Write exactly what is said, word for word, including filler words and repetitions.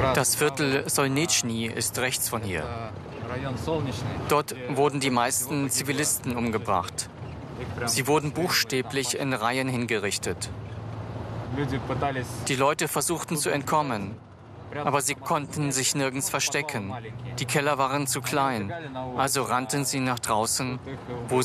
Das Viertel Solnitschny ist rechts von hier. Dort wurden die meisten Zivilisten umgebracht. Sie wurden buchstäblich in Reihen hingerichtet. Die Leute versuchten zu entkommen, aber sie konnten sich nirgends verstecken. Die Keller waren zu klein, also rannten sie nach draußen, wo